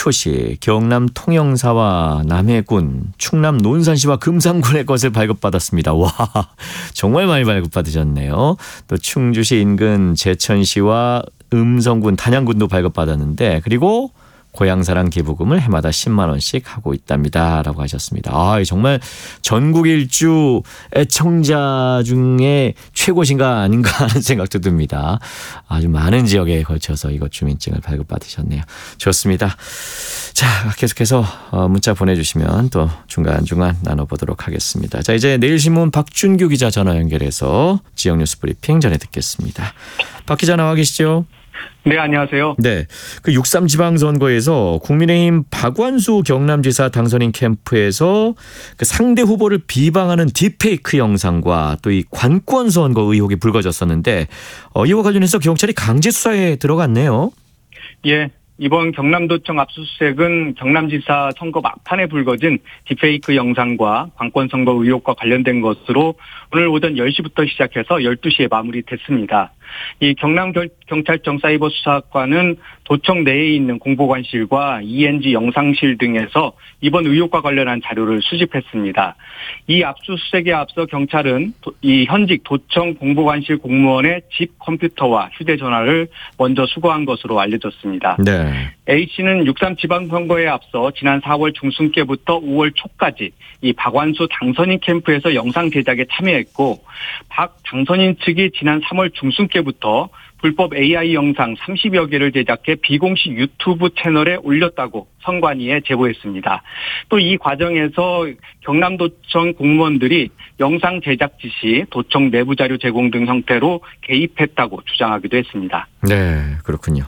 김초시, 경남 통영사와 남해군, 충남 논산시와 금산군의 것을 발급받았습니다. 와, 정말 많이 발급받으셨네요. 또 충주시 인근 제천시와 음성군, 단양군도 발급받았는데, 그리고 고향사랑 기부금을 해마다 10만 원씩 하고 있답니다. 라고 하셨습니다. 아, 정말 전국 일주 애청자 중에 최고신가 아닌가 하는 생각도 듭니다. 아주 많은 지역에 걸쳐서 이것 주민증을 발급받으셨네요. 좋습니다. 자, 계속해서 문자 보내주시면 또 중간중간 나눠보도록 하겠습니다. 자, 이제 내일신문 박준규 기자 전화 연결해서 지역 뉴스 브리핑 전해 듣겠습니다. 박 기자 나와 계시죠? 네, 안녕하세요. 네, 그 6.3 지방선거에서 국민의힘 박완수 경남지사 당선인 캠프에서 그 상대 후보를 비방하는 딥페이크 영상과 또 이 관권 선거 의혹이 불거졌었는데 이와 관련해서 경찰이 강제 수사에 들어갔네요. 예. 이번 경남도청 압수수색은 경남지사 선거 막판에 불거진 딥페이크 영상과 관권선거 의혹과 관련된 것으로 오늘 오전 10시부터 시작해서 12시에 마무리됐습니다. 이 경남경찰청 사이버수사과는 도청 내에 있는 공보관실과 ENG 영상실 등에서 이번 의혹과 관련한 자료를 수집했습니다. 이 압수수색에 앞서 경찰은 이 현직 도청 공보관실 공무원의 집 컴퓨터와 휴대전화를 먼저 수거한 것으로 알려졌습니다. 네. A씨는 6.3 지방선거에 앞서 지난 4월 중순께부터 5월 초까지 이 박완수 당선인 캠프에서 영상 제작에 참여했고, 박 당선인 측이 지난 3월 중순께부터 불법 AI 영상 30여 개를 제작해 비공식 유튜브 채널에 올렸다고 선관위에 제보했습니다. 또 이 과정에서 경남도청 공무원들이 영상 제작 지시, 도청 내부 자료 제공 등 형태로 개입했다고 주장하기도 했습니다. 네, 그렇군요.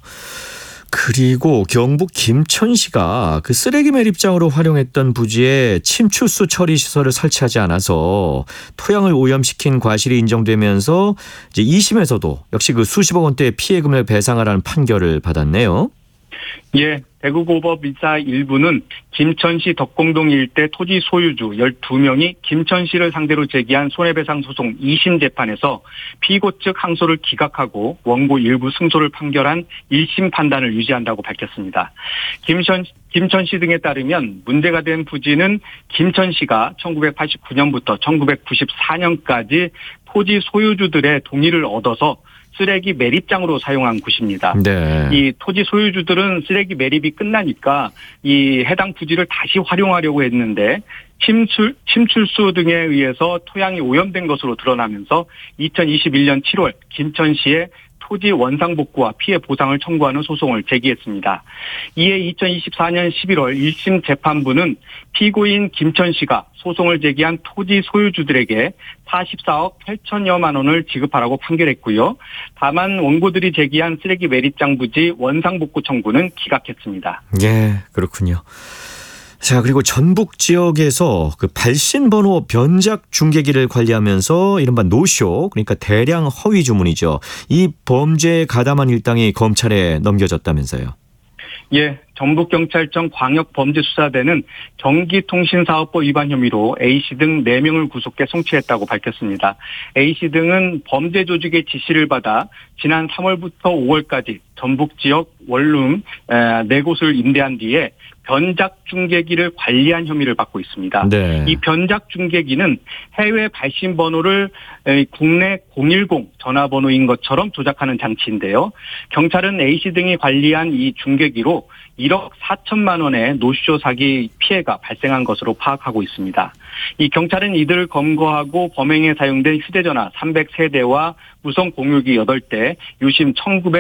그리고 경북 김천시가 그 쓰레기 매립장으로 활용했던 부지에 침출수 처리 시설을 설치하지 않아서 토양을 오염시킨 과실이 인정되면서 이제 2심에서도 역시 그 수십억 원대의 피해금을 배상하라는 판결을 받았네요. 예, 대구고법이사 1부는 김천시 덕공동 일대 토지 소유주 12명이 김천시를 상대로 제기한 손해배상 소송 2심 재판에서 피고 측 항소를 기각하고 원고 일부 승소를 판결한 1심 판단을 유지한다고 밝혔습니다. 김천시 등에 따르면 문제가 된 부지는 김천시가 1989년부터 1994년까지 토지 소유주들의 동의를 얻어서 쓰레기 매립장으로 사용한 곳입니다. 네. 이 토지 소유주들은 쓰레기 매립이 끝나니까 이 해당 부지를 다시 활용하려고 했는데 침출수 등에 의해서 토양이 오염된 것으로 드러나면서 2021년 7월 김천시에 토지 원상복구와 피해 보상을 청구하는 소송을 제기했습니다. 이에 2024년 11월 1심 재판부는 피고인 김천시가 소송을 제기한 토지 소유주들에게 44억 8천여만 원을 지급하라고 판결했고요. 다만 원고들이 제기한 쓰레기 매립장 부지 원상복구 청구는 기각했습니다. 예, 그렇군요. 자, 그리고 전북 지역에서 그 발신번호 변작 중계기를 관리하면서 이른바 노쇼, 그러니까 대량 허위 주문이죠. 이 범죄에 가담한 일당이 검찰에 넘겨졌다면서요. 예, 전북경찰청 광역범죄수사대는 전기통신사업법 위반 혐의로 A씨 등 4명을 구속해 송치했다고 밝혔습니다. A씨 등은 범죄 조직의 지시를 받아 지난 3월부터 5월까지 전북 지역 원룸 4곳을 임대한 뒤에 변작 중계기를 관리한 혐의를 받고 있습니다. 네. 이 변작 중계기는 해외 발신 번호를 국내 010 전화번호인 것처럼 조작하는 장치인데요. 경찰은 A씨 등이 관리한 이 중계기로 1억 4천만 원의 노쇼 사기 피해가 발생한 것으로 파악하고 있습니다. 이 경찰은 이들을 검거하고 범행에 사용된 휴대전화 303대와 무선 공유기 8대, 유심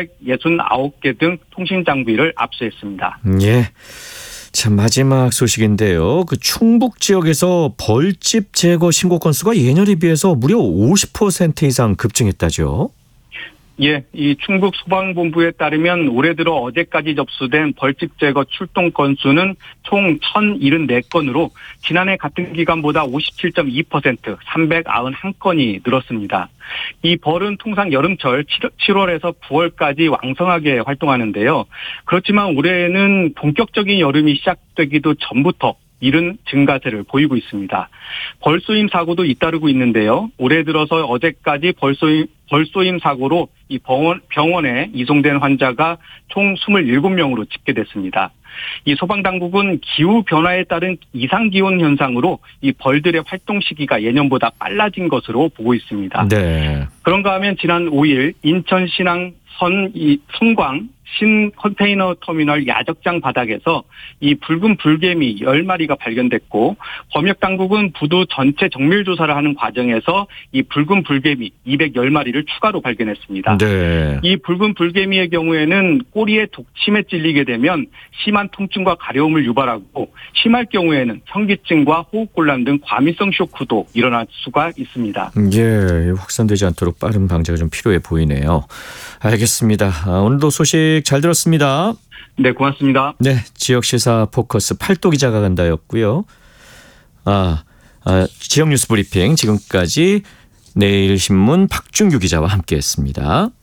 1969개 등 통신장비를 압수했습니다. 예. 참 마지막 소식인데요. 그 충북 지역에서 벌집 제거 신고 건수가 예년에 비해서 무려 50% 이상 급증했다죠. 예, 이 충북 소방본부에 따르면 올해 들어 어제까지 접수된 벌집 제거 출동 건수는 총 1,074건으로 지난해 같은 기간보다 57.2%, 391건이 늘었습니다. 이 벌은 통상 여름철 7월에서 9월까지 왕성하게 활동하는데요. 그렇지만 올해는 본격적인 여름이 시작되기도 전부터 이른 증가세를 보이고 있습니다. 벌쏘임 사고도 잇따르고 있는데요. 올해 들어서 어제까지 벌쏘임 사고로 이 병원에 이송된 환자가 총 27명으로 집계됐습니다. 이 소방당국은 기후변화에 따른 이상기온 현상으로 이 벌들의 활동 시기가 예년보다 빨라진 것으로 보고 있습니다. 네. 그런가 하면 지난 5일 인천 신항 성광 신 컨테이너 터미널 야적장 바닥에서 이 붉은 불개미 10마리가 발견됐고, 검역 당국은 부두 전체 정밀 조사를 하는 과정에서 이 붉은 불개미 210마리를 추가로 발견했습니다. 네. 이 붉은 불개미의 경우에는 꼬리에 독침에 찔리게 되면 심한 통증과 가려움을 유발하고, 심할 경우에는 현기증과 호흡곤란 등 과민성 쇼크도 일어날 수가 있습니다. 예, 확산되지 않도록 빠른 방제가 좀 필요해 보이네요. 알겠습니다. 오늘도 소식 잘 들었습니다. 네, 고맙습니다. 네, 지역시사 포커스 팔도 기자가 간다였고요. 지역 뉴스 브리핑 지금까지 내일신문 박준규 기자와 함께했습니다.